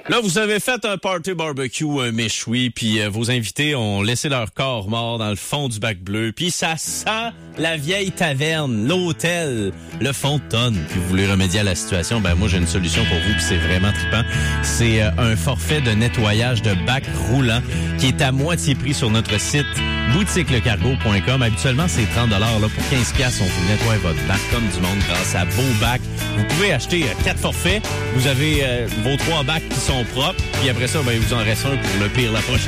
Là, vous avez fait un party barbecue, un méchoui, puis vos invités ont laissé leur corps mort dans le fond du bac bleu, puis ça sent la vieille taverne, l'hôtel, le fond de tonne. Puis vous voulez remédier à la situation, ben moi j'ai une solution pour vous, puis c'est vraiment trippant. C'est un forfait de nettoyage de bac roulant qui est à moitié prix sur notre site boutiquelecargo.com. Habituellement, c'est 30$ là pour 15$. On vous nettoie votre bac comme du monde grâce à vos bacs. Vous pouvez acheter 4 forfaits. Vous avez vos 3 bacs qui sont propres. Puis après ça, ben, il vous en reste un pour le pire la prochaine.